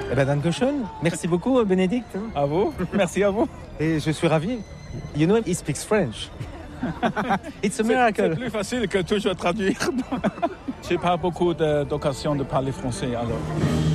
Eh ben, Dankeschön. Merci beaucoup, Bénédicte. À vous, merci à vous. Et je suis ravi. You know, he speaks French. It's a C'est miracle. plus facile que toujours traduire. J'ai pas beaucoup d'occasion de parler français alors.